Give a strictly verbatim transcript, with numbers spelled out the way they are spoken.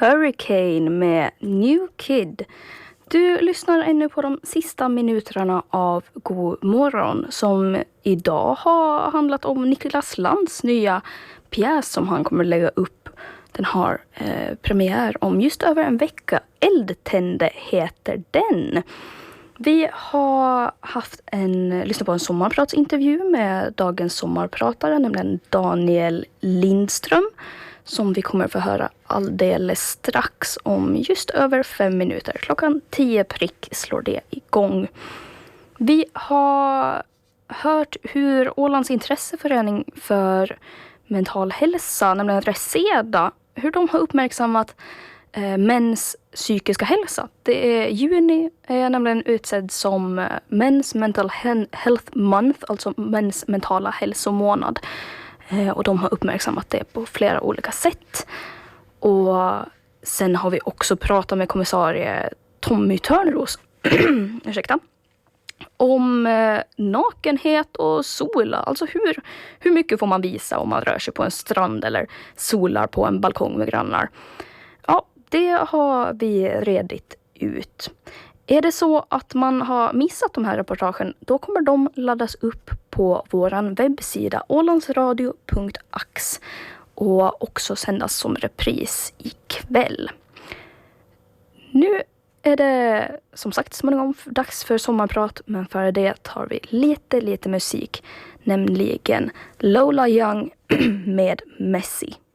Hurricane med New Kid. Du lyssnar ännu på de sista minuterna av God morgon som idag har handlat om Niklas Lands nya pjäs som han kommer lägga upp. Den har eh, premiär om just över en vecka. Eldtände heter den. Vi har haft en, lyssnat på en sommarpratsintervju med dagens sommarpratare, nämligen Daniel Lindström, som vi kommer få höra alldeles strax om just över fem minuter. Klockan tio prick slår det igång. Vi har hört hur Ålands intresseförening för mental hälsa, nämligen Reseda, hur de har uppmärksammat eh, mäns psykiska hälsa. Det är juni är nämligen utsedd som Men's Mental Health Month, alltså mäns mentala hälsomånad. Eh, och de har uppmärksammat det på flera olika sätt. Och sen har vi också pratat med kommissarie Tommy Törnros ursäkta, om eh, nakenhet och sola. Alltså hur, hur mycket får man visa om man rör sig på en strand eller solar på en balkong med grannar. Ja, det har vi redigt ut. Är det så att man har missat de här reportagen, då kommer de laddas upp på våran webbsida ålandsradio punkt ax och också sändas som repris ikväll. Nu är det som sagt småningom dags för sommarprat, men före det tar vi lite lite musik, nämligen Lola Young med Messi.